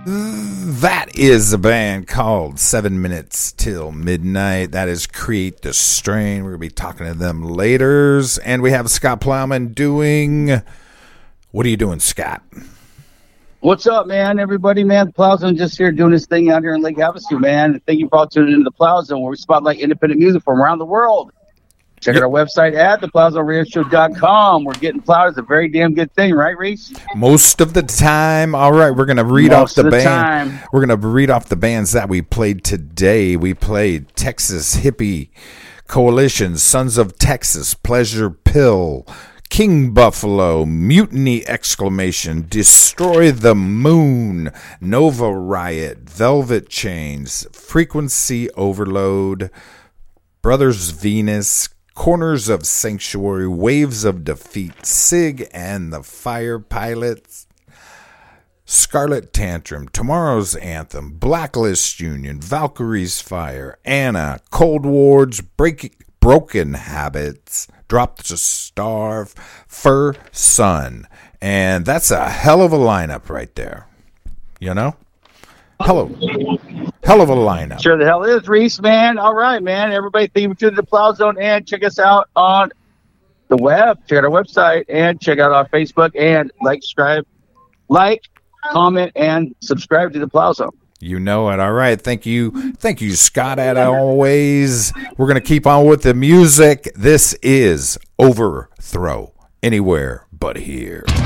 That is a band called 7 Minutes Till Midnight. That is Create the Strain. We're going to be talking to them later. And we have Scott Plowman doing... What are you doing, Scott? What's up, man? Everybody, man. Plow Zone just here doing this thing out here in Lake Havasu, man. Thank you for all tuning into the Plow Zone, where we spotlight independent music from around the world. Check out our website at theplowzoneradioshow.com. We're getting plowed. It's a very damn good thing, right, Reese? Most of the time. All right, we're going to read off the band. We're going to read off the bands that we played today. We played Texas Hippie Coalition, Sons of Texas, Pleasure Pill, King Buffalo, Mutiny Exclamation, Destroy the Moon, Nova Riot, Velvet Chains, Frequency Overload, Brothers Venus, Corners of Sanctuary, Waves of Defeat, Sig and the Fire Pilots, Scarlet Tantrum, Tomorrow's Anthem, Blacklist Union, Valkyrie's Fire, Anna, Cold Wars, Broken Habits, Drop to Starve, Fur Sun. And that's a hell of a lineup right there. You know? Hell of a lineup. Sure the hell is, Reese, man. All right, man. Everybody, thank you to the Plow Zone, and check us out on the web. Check out our website and check out our Facebook, and like, comment, and subscribe to the Plow Zone. You know it. All right. Thank you, Scott, as always. We're going to keep on with the music. This is Overthrow, Anywhere But Here.